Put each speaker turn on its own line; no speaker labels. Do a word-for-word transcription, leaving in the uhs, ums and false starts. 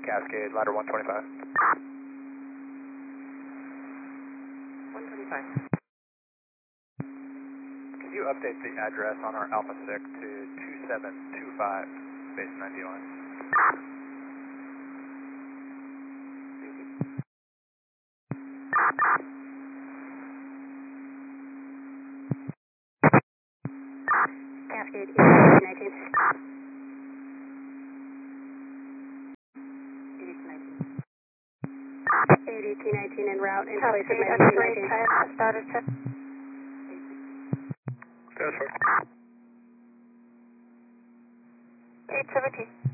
Cascade, ladder one twenty-five.
one twenty-five.
Can you update the address on our Alpha six to two seven two five, base ninety line?
Cascade, eighty-two nineteen. eighty-two nineteen en route in place of ninety-two nineteen.
Status check.
Status check.
eight seventeen.